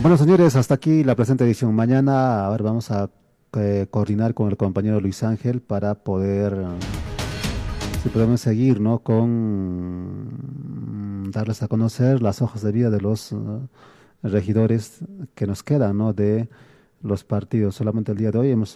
Bueno, señores, hasta aquí la presente edición. Mañana, a ver, vamos a coordinar con el compañero Luis Ángel para poder, si podemos seguir, ¿no? Con darles a conocer las hojas de vida de los regidores que nos quedan, ¿no? De los partidos. Solamente el día de hoy hemos